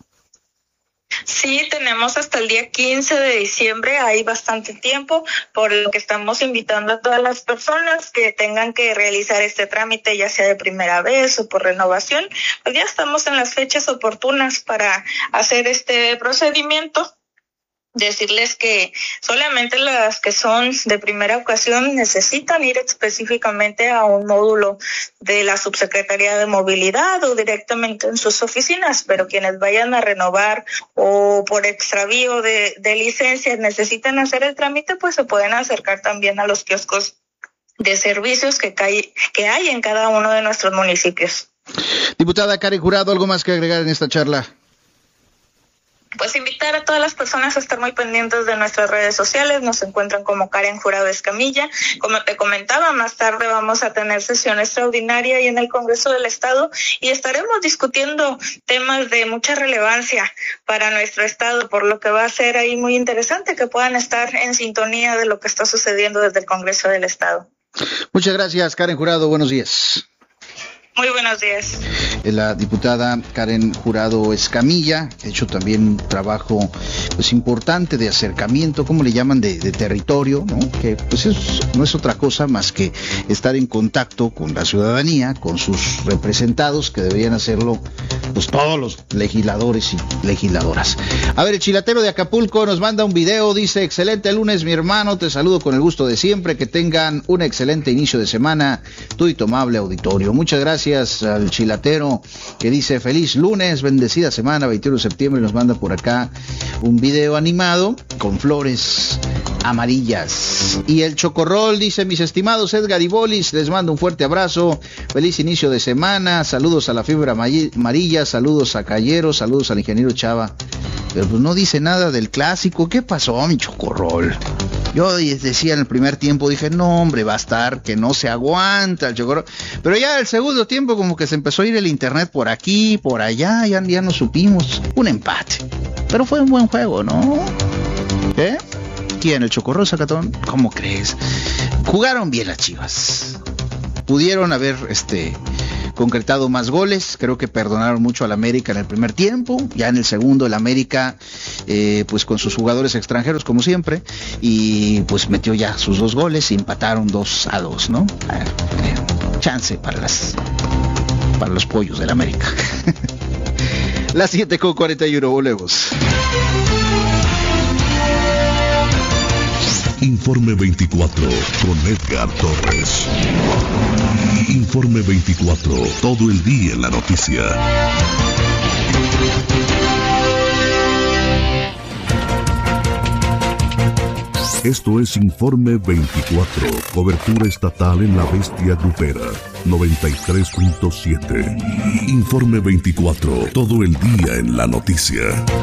Sí, tenemos hasta el día quince de diciembre, hay bastante tiempo, por lo que estamos invitando a todas las personas que tengan que realizar este trámite, ya sea de primera vez o por renovación, pues ya estamos en las fechas oportunas para hacer este procedimiento. Decirles que solamente las que son de primera ocasión necesitan ir específicamente a un módulo de la Subsecretaría de Movilidad o directamente en sus oficinas, pero quienes vayan a renovar o por extravío de, de licencias necesitan hacer el trámite, pues se pueden acercar también a los kioscos de servicios que, cae, que hay en cada uno de nuestros municipios. Diputada Karen Jurado, ¿algo más que agregar en esta charla? Pues invitar a todas las personas a estar muy pendientes de nuestras redes sociales. Nos encuentran como Karen Jurado Escamilla. Como te comentaba, más tarde vamos a tener sesión extraordinaria ahí en el Congreso del Estado y estaremos discutiendo temas de mucha relevancia para nuestro estado, por lo que va a ser ahí muy interesante que puedan estar en sintonía de lo que está sucediendo desde el Congreso del Estado. Muchas gracias, Karen Jurado. Buenos días. Muy buenos días. La diputada Karen Jurado Escamilla ha hecho también un trabajo pues importante de acercamiento, ¿cómo le llaman? De, de territorio, ¿no? Que pues es, no es otra cosa más que estar en contacto con la ciudadanía, con sus representados, que deberían hacerlo pues todos los legisladores y legisladoras. A ver, el chilatero de Acapulco nos manda un video, dice: excelente lunes, mi hermano, te saludo con el gusto de siempre, que tengan un excelente inicio de semana, tú y tu amable auditorio. Muchas gracias al chilatero, que dice: feliz lunes, bendecida semana, veintiuno de septiembre, nos manda por acá un video animado con flores amarillas. Y el Chocorrol dice: mis estimados Edgar y Bolis, les mando un fuerte abrazo, feliz inicio de semana, saludos a la fibra amarilla, saludos a Callero, saludos al ingeniero Chava. Pero pues no dice nada del clásico. ¿Qué pasó, mi Chocorrol? Yo decía en el primer tiempo, dije, no hombre, va a estar, que no se aguanta el Chocorrol. Pero ya el segundo tiempo como que se empezó a ir el internet por aquí, por allá, ya, ya no supimos. Un empate. Pero fue un buen juego, ¿no? ¿Eh? ¿Quién? ¿El Chocorrol, Zacatón? ¿Cómo crees? Jugaron bien las Chivas. Pudieron haber, este... concretado más goles, creo que perdonaron mucho al América en el primer tiempo, ya en el segundo el América eh, pues con sus jugadores extranjeros como siempre, y pues metió ya sus dos goles y empataron dos a dos, ¿no? Ver, eh, chance para las para los pollos del América. Las siete con cuarenta y uno, volvemos. Informe veinticuatro con Edgar Torres. Informe veinticuatro, todo el día en la noticia. Esto es Informe veinticuatro, cobertura estatal en la bestia grupera, noventa y tres punto siete. Informe veinticuatro, todo el día en la noticia.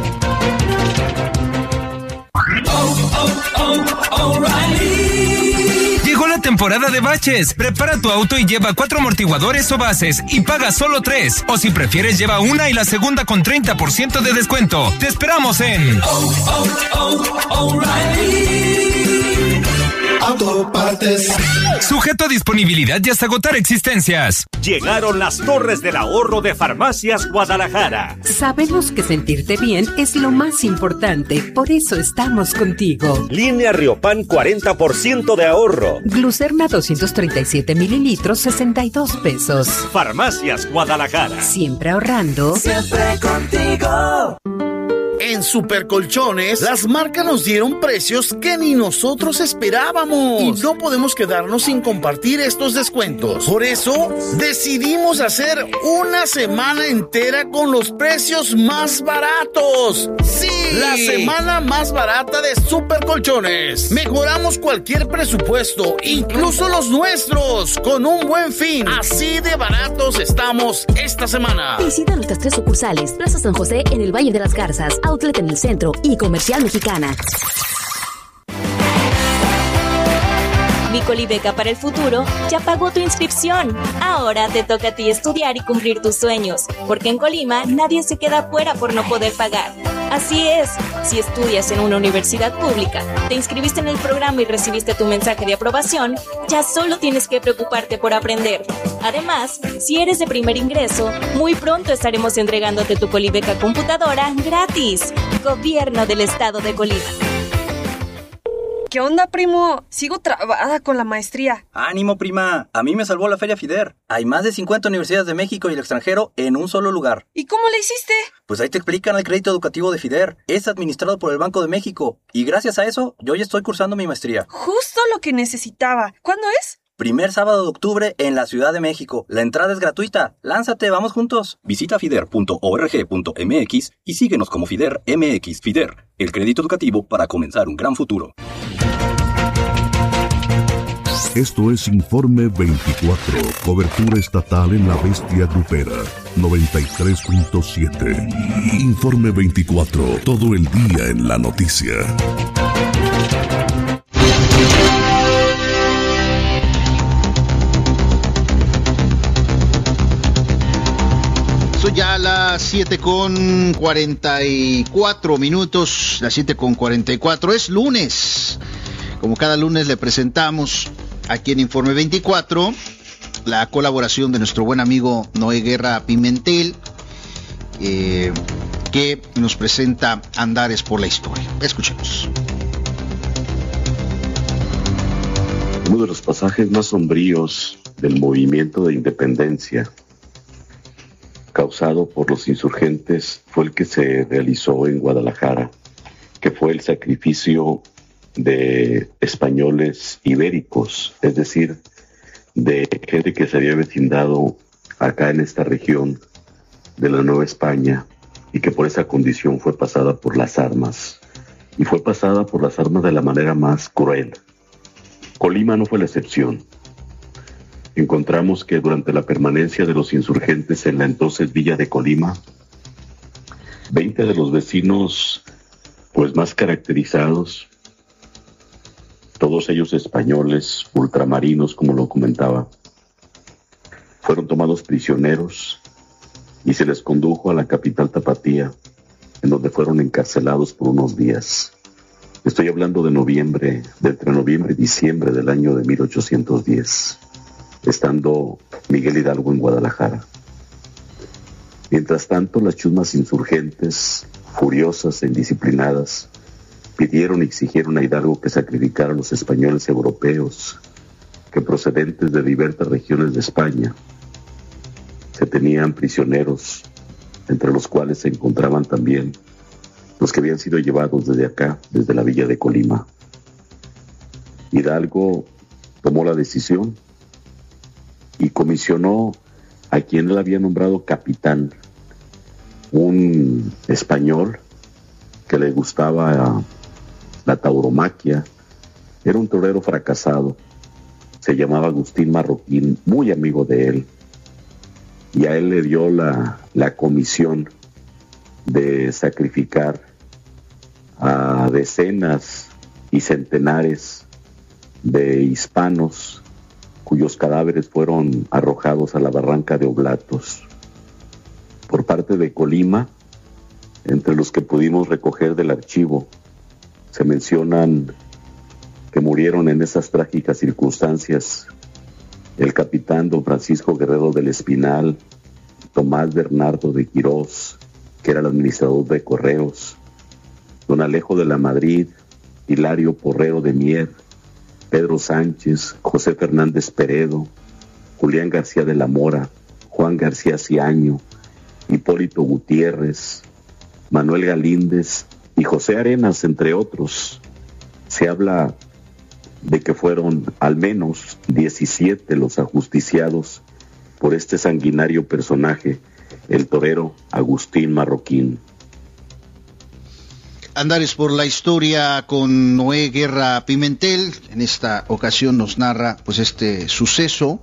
Llegó la temporada de baches. Prepara tu auto y lleva cuatro amortiguadores o bases y paga solo tres. O si prefieres, lleva una y la segunda con treinta por ciento de descuento. Te esperamos en oh, oh, oh, O'Reilly Autopartes. Sujeto a disponibilidad y hasta agotar existencias. Llegaron las Torres del Ahorro de Farmacias Guadalajara. Sabemos que sentirte bien es lo más importante, por eso estamos contigo. Línea Riopan, cuarenta por ciento de ahorro. Glucerna doscientos treinta y siete mililitros, sesenta y dos pesos. Farmacias Guadalajara. Siempre ahorrando. Siempre contigo. En Supercolchones, las marcas nos dieron precios que ni nosotros esperábamos. Y no podemos quedarnos sin compartir estos descuentos. Por eso, decidimos hacer una semana entera con los precios más baratos. ¡Sí! La semana más barata de Supercolchones. Mejoramos cualquier presupuesto, incluso los nuestros, con un buen fin. Así de baratos estamos esta semana. Visita nuestras tres sucursales: Plaza San José en el Valle de las Garzas, Outlet en el centro y Comercial Mexicana. Mi Colibeca para el futuro ya pagó tu inscripción. Ahora te toca a ti estudiar y cumplir tus sueños, porque en Colima nadie se queda fuera por no poder pagar. Así es, si estudias en una universidad pública, te inscribiste en el programa y recibiste tu mensaje de aprobación, ya solo tienes que preocuparte por aprender. Además, si eres de primer ingreso, muy pronto estaremos entregándote tu Colibeca computadora gratis. Gobierno del Estado de Colima. ¿Qué onda, primo? Sigo trabada con la maestría. ¡Ánimo, prima! A mí me salvó la Feria FIDER. Hay más de cincuenta universidades de México y el extranjero en un solo lugar. ¿Y cómo le hiciste? Pues ahí te explican el crédito educativo de FIDER. Es administrado por el Banco de México. Y gracias a eso, yo ya estoy cursando mi maestría. Justo lo que necesitaba. ¿Cuándo es? Primer sábado de octubre en la Ciudad de México. La entrada es gratuita. Lánzate, vamos juntos. Visita fider punto org punto m x y síguenos como FIDER M X. FIDER, el crédito educativo para comenzar un gran futuro. Esto es Informe veinticuatro, cobertura estatal en la bestia grupera, noventa y tres punto siete. Informe veinticuatro, todo el día en la noticia. Son ya las siete con cuarenta y cuatro minutos, las siete con cuarenta y cuatro, es lunes. Como cada lunes le presentamos aquí en Informe veinticuatro la colaboración de nuestro buen amigo Noé Guerra Pimentel, eh, que nos presenta Andares por la Historia. Escuchemos. Uno de los pasajes más sombríos del movimiento de independencia causado por los insurgentes fue el que se realizó en Guadalajara, que fue el sacrificio de españoles ibéricos, es decir, de gente que se había vecindado acá en esta región de la Nueva España y que por esa condición fue pasada por las armas, y fue pasada por las armas de la manera más cruel. Colima no fue la excepción. Encontramos que durante la permanencia de los insurgentes en la entonces Villa de Colima, veinte de los vecinos pues más caracterizados todos ellos españoles, ultramarinos, como lo comentaba, fueron tomados prisioneros y se les condujo a la capital tapatía, en donde fueron encarcelados por unos días. Estoy hablando de noviembre, de entre noviembre y diciembre del año de mil ochocientos diez, estando Miguel Hidalgo en Guadalajara. Mientras tanto, las chusmas insurgentes, furiosas e indisciplinadas, pidieron y exigieron a Hidalgo que sacrificara a los españoles europeos que, procedentes de diversas regiones de España, se tenían prisioneros, entre los cuales se encontraban también los que habían sido llevados desde acá, desde la villa de Colima. Hidalgo tomó la decisión y comisionó a quien él había nombrado capitán, un español que le gustaba la tauromaquia, era un torero fracasado, se llamaba Agustín Marroquín, muy amigo de él, y a él le dio la, la comisión de sacrificar a decenas y centenares de hispanos cuyos cadáveres fueron arrojados a la barranca de Oblatos. Por parte de Colima, entre los que pudimos recoger del archivo, se mencionan que murieron en esas trágicas circunstancias el capitán don Francisco Guerrero del Espinal, Tomás Bernardo de Quirós, que era el administrador de correos, don Alejo de la Madrid, Hilario Porrero de Mier, Pedro Sánchez, José Fernández Peredo, Julián García de la Mora, Juan García Ciaño, Hipólito Gutiérrez, Manuel Galíndez y José Arenas, entre otros. Se habla de que fueron al menos diecisiete los ajusticiados por este sanguinario personaje, el torero Agustín Marroquín. Andares por la historia con Noé Guerra Pimentel. En esta ocasión nos narra pues este suceso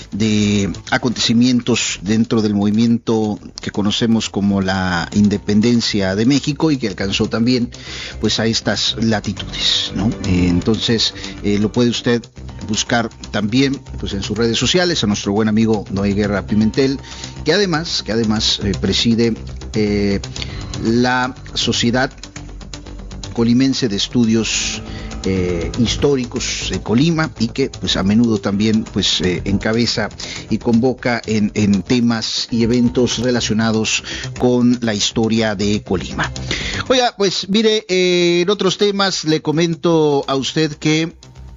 de acontecimientos dentro del movimiento que conocemos como la independencia de México y que alcanzó también pues a estas latitudes, ¿no? Eh, entonces eh, lo puede usted buscar también pues en sus redes sociales a nuestro buen amigo Noé Guerra Pimentel, que además que además eh, preside eh, la Sociedad Colimense de Estudios eh, Históricos de Colima, y que pues a menudo también pues eh, encabeza y convoca en, en temas y eventos relacionados con la historia de Colima. Oiga, pues mire, eh, en otros temas le comento a usted que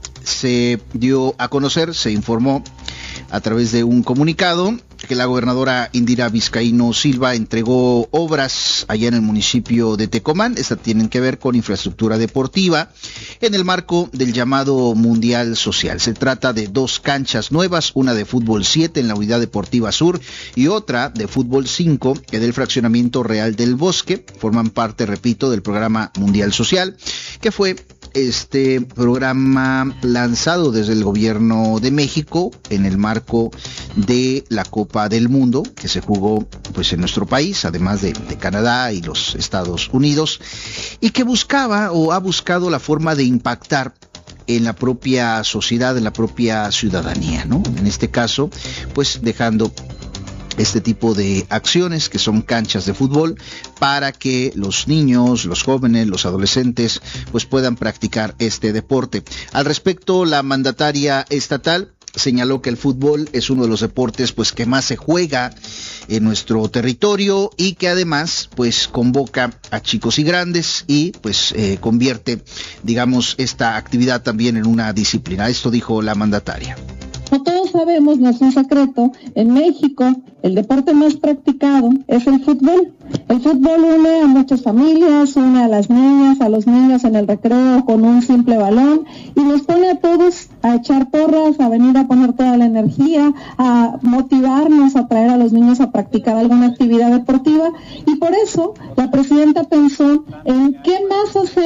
se dio a conocer, se informó a través de un comunicado que la gobernadora Indira Vizcaíno Silva entregó obras allá en el municipio de Tecomán. Estas tienen que ver con infraestructura deportiva en el marco del llamado Mundial Social. Se trata de dos canchas nuevas, una de fútbol siete en la Unidad Deportiva Sur y otra de fútbol cinco en el fraccionamiento Real del Bosque. Forman parte, repito, del programa Mundial Social, que fue este programa lanzado desde el gobierno de México en el marco de la Copa del Mundo que se jugó pues en nuestro país, además de, de Canadá y los Estados Unidos, y que buscaba o ha buscado la forma de impactar en la propia sociedad, en la propia ciudadanía, ¿no? En este caso, pues dejando este tipo de acciones que son canchas de fútbol para que los niños, los jóvenes, los adolescentes pues puedan practicar este deporte. Al respecto, la mandataria estatal señaló que el fútbol es uno de los deportes pues que más se juega en nuestro territorio y que además pues convoca a chicos y grandes y pues eh, convierte, digamos, esta actividad también en una disciplina. Esto dijo la mandataria. Como todos sabemos, no es un secreto, en México el deporte más practicado es el fútbol. El fútbol une a muchas familias, une a las niñas, a los niños en el recreo con un simple balón y nos pone a todos a echar porras, a venir a poner toda la energía, a motivarnos, a traer a los niños a practicar alguna actividad deportiva, y por eso la presidenta pensó en qué más hacemos para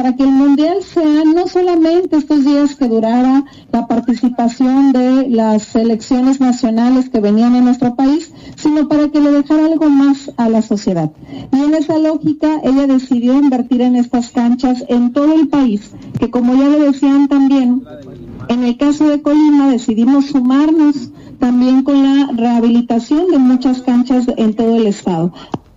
para que el Mundial sea no solamente estos días que durara la participación de las selecciones nacionales que venían a nuestro país, sino para que le dejara algo más a la sociedad. Y en esa lógica, ella decidió invertir en estas canchas en todo el país, que como ya lo decían también, en el caso de Colima decidimos sumarnos también con la rehabilitación de muchas canchas en todo el estado.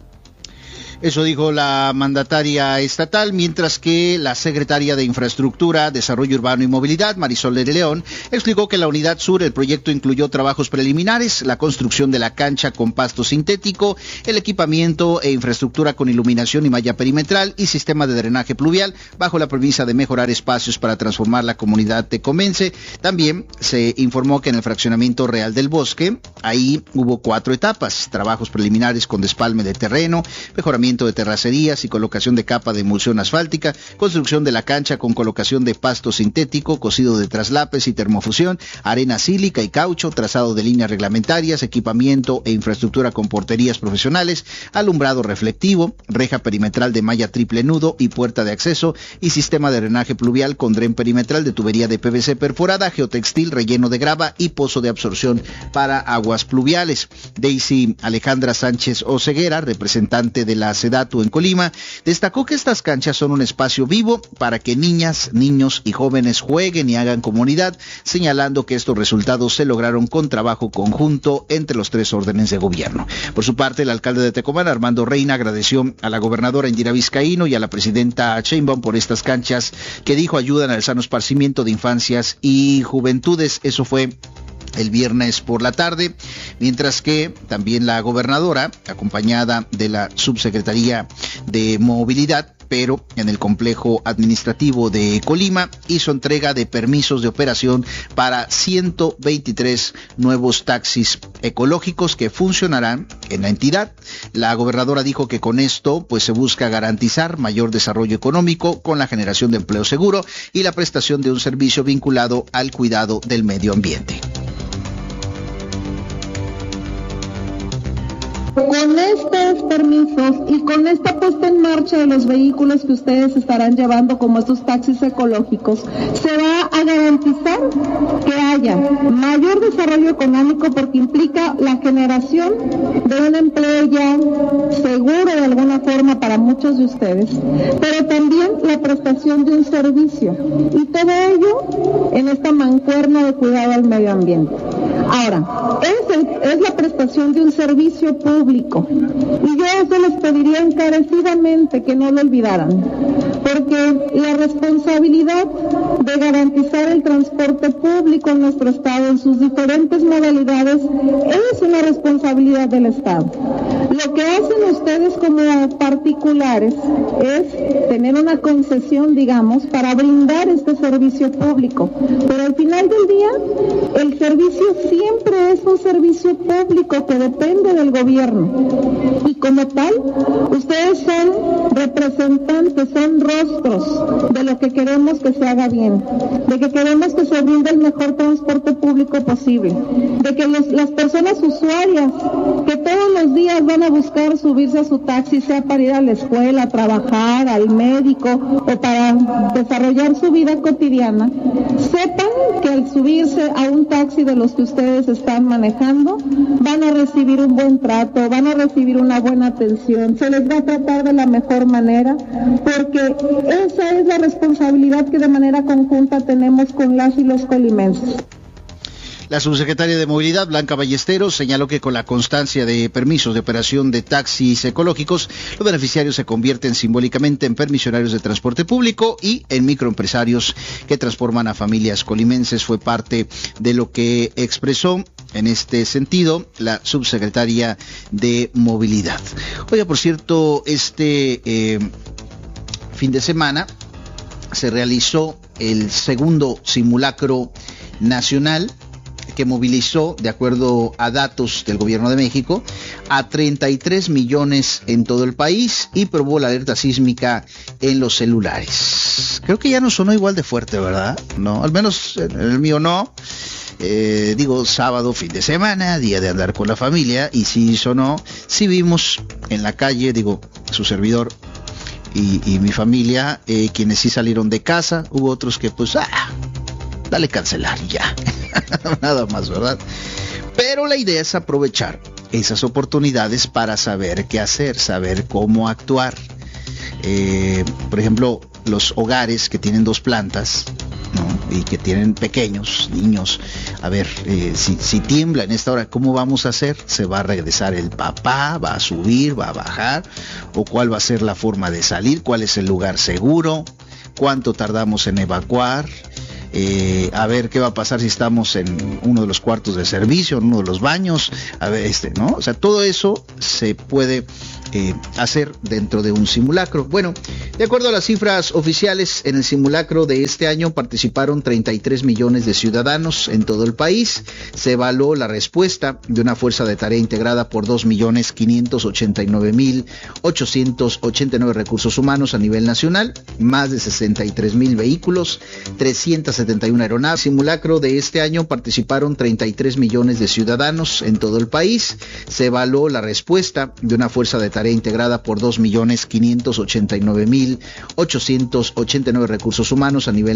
Eso dijo la mandataria estatal, mientras que la secretaria de Infraestructura, Desarrollo Urbano y Movilidad, Marisol de León, explicó que en la Unidad Sur el proyecto incluyó trabajos preliminares, la construcción de la cancha con pasto sintético, el equipamiento e infraestructura con iluminación y malla perimetral y sistema de drenaje pluvial, bajo la premisa de mejorar espacios para transformar la comunidad tecomense. También se informó que en el fraccionamiento Real del Bosque, ahí hubo cuatro etapas, trabajos preliminares con despalme de terreno, mejoramiento de terracerías y colocación de capa de emulsión asfáltica, construcción de la cancha con colocación de pasto sintético, cocido de traslapes y termofusión, arena sílica y caucho, trazado de líneas reglamentarias, equipamiento e infraestructura con porterías profesionales, alumbrado reflectivo, reja perimetral de malla triple nudo y puerta de acceso y sistema de drenaje pluvial con dren perimetral de tubería de P V C perforada, geotextil, relleno de grava y pozo de absorción para aguas pluviales. Daisy Alejandra Sánchez Oceguera, representante de la SEDATU en Colima, destacó que estas canchas son un espacio vivo para que niñas, niños y jóvenes jueguen y hagan comunidad, señalando que estos resultados se lograron con trabajo conjunto entre los tres órdenes de gobierno. Por su parte, el alcalde de Tecomán, Armando Reina, agradeció a la gobernadora Indira Vizcaíno y a la presidenta Sheinbaum por estas canchas que dijo ayudan al sano esparcimiento de infancias y juventudes. Eso fue el viernes por la tarde, mientras que también la gobernadora, acompañada de la subsecretaría de Movilidad, pero en el complejo administrativo de Colima, hizo entrega de permisos de operación para ciento veintitrés nuevos taxis ecológicos que funcionarán en la entidad. La gobernadora dijo que con esto pues se busca garantizar mayor desarrollo económico con la generación de empleo seguro y la prestación de un servicio vinculado al cuidado del medio ambiente. Con estos permisos y con esta puesta en marcha de los vehículos que ustedes estarán llevando como estos taxis ecológicos, se va a garantizar que haya mayor desarrollo económico porque implica la generación de un empleo ya seguro de alguna forma para muchos de ustedes, pero también la prestación de un servicio y todo ello en esta mancuerna de cuidado al medio ambiente. Ahora, es, el, es la prestación de un servicio público y yo eso les pediría encarecidamente que no lo olvidaran, porque la responsabilidad de garantizar el transporte público en nuestro estado en sus diferentes modalidades es una responsabilidad del Estado. Lo que hacen ustedes como particulares es tener una concesión, digamos, para brindar este servicio público, pero al final del día el servicio siempre es un servicio público que depende del gobierno y como tal ustedes son representantes, son rostros de lo que queremos que se haga bien, de que queremos que se brinde el mejor transporte público posible, de que los, las personas usuarias que todos los días van a buscar subirse a su taxi, sea para ir a la escuela, a trabajar, al médico o para desarrollar su vida cotidiana, sepan que al subirse a un taxi de los que ustedes están manejando, van a recibir un buen trato, van a recibir una buena atención, se les va a tratar de la mejor manera, porque esa es la responsabilidad que de manera conjunta tenemos con las y los colimenses. La subsecretaria de Movilidad, Blanca Ballesteros, señaló que con la constancia de permisos de operación de taxis ecológicos, los beneficiarios se convierten simbólicamente en permisionarios de transporte público y en microempresarios que transforman a familias colimenses. Fue parte de lo que expresó en este sentido la subsecretaria de Movilidad. Oiga, por cierto, este eh, fin de semana se realizó el segundo simulacro nacional que movilizó, de acuerdo a datos del gobierno de México, a treinta y tres millones en todo el país y probó la alerta sísmica en los celulares. Creo que ya no sonó igual de fuerte, ¿verdad? No, al menos en el mío no. Eh, digo, sábado, fin de semana, día de andar con la familia, y sí sonó, sí vimos en la calle, digo, su servidor, y, y mi familia, eh, quienes sí salieron de casa, hubo otros que pues, ah, dale cancelar y ya, nada más, ¿verdad? Pero la idea es aprovechar esas oportunidades para saber qué hacer, saber cómo actuar. Eh, por ejemplo, los hogares que tienen dos plantas, ¿no? Y que tienen pequeños niños, a ver, eh, si, si tiembla en esta hora, ¿cómo vamos a hacer? ¿Se va a regresar el papá? ¿Va a subir? ¿Va a bajar? ¿O cuál va a ser la forma de salir? ¿Cuál es el lugar seguro? ¿Cuánto tardamos en evacuar? Eh, a ver qué va a pasar si estamos en uno de los cuartos de servicio, en uno de los baños, a ver, este, ¿no? O sea, todo eso se puede eh, hacer dentro de un simulacro. Bueno, de acuerdo a las cifras oficiales, en el simulacro de este año participaron treinta y tres millones de ciudadanos en todo el país. Se evaluó la respuesta de una fuerza de tarea integrada por dos millones quinientos ochenta y nueve mil ochocientos ochenta y nueve recursos humanos a nivel nacional, más de sesenta y tres mil vehículos, trescientas setenta y una aeronaves. Simulacro de este año participaron treinta y tres millones de ciudadanos en todo el país. Se evaluó la respuesta de una fuerza de tarea integrada por dos millones quinientos ochenta y nueve mil ochocientos ochenta y nueve recursos humanos a nivel